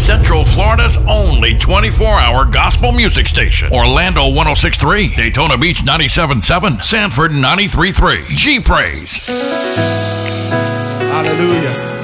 Central Florida's only 24-hour gospel music station. Orlando 106.3, Daytona Beach 97.7, Sanford 93.3. G-Praise. Hallelujah.